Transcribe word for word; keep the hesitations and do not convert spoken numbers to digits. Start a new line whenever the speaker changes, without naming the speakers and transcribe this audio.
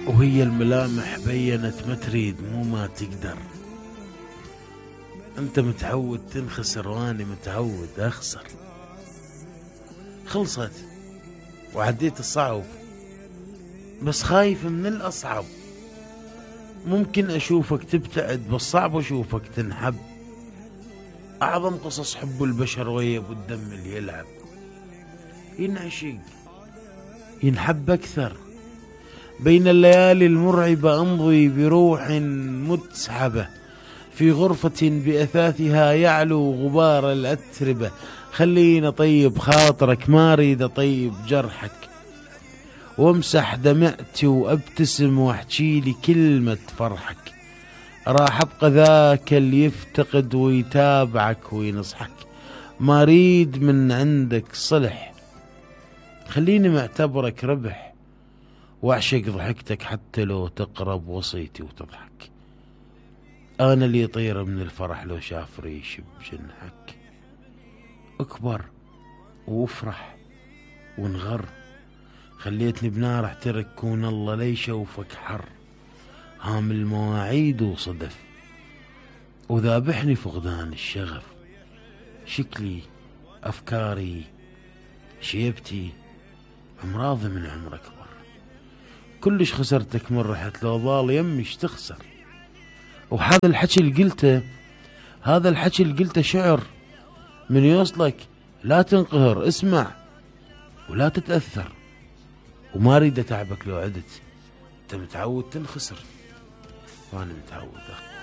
وهي الملامح بينت ما تريد مو ما تقدر. انت متعود تنخسر واني متعود اخسر. خلصت وعديت الصعب بس خايف من الأصعب. ممكن أشوفك تبتعد بالصعب وأشوفك تنحب. أعظم قصص حب البشر ويا أبو الدم اللي يلعب. ينعشق ينحب أكثر. بين الليالي المرعبة أمضي بروح متسحبة في غرفة بأثاثها يعلو غبار الأتربة. خلينا طيب خاطرك ما أريد أطيب جرحك وامسح دمعتي وابتسم واحكي لي كلمة فرحك. راح ابقى ذاك اللي يفتقد ويتابعك وينصحك. ما اريد من عندك صلح خليني معتبرك ربح واعشق ضحكتك حتى لو تقرب وصيتي وتضحك. انا اللي يطير من الفرح لو شاف ريش بجنحك. اكبر وافرح وانغر. خليتني بنار احترق كون الله لي شوفك حر. هام المواعيد وصدف وذابحني فقدان الشغف. شكلي أفكاري شيبتي أمراض من عمر أكبر. كلش خسرتك من رحت لو ضال يمش تخسر. وهذا الحكي اللي قلته هذا الحكي اللي قلته شعر من يوصلك. لا تنقهر اسمع ولا تتأثر. وما اريد اتعبك لو عدت. انت متعود تنخسر وانا متعود أخ.